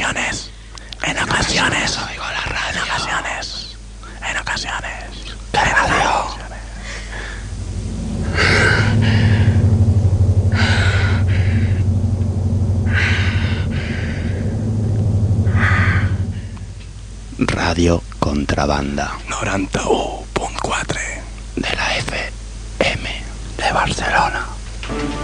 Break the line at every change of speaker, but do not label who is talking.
ocasiones. En ocasiones oigo la radio. En ocasiones. ¿Qué radio?
Radio Contrabanda
91.4
de la FM de Barcelona.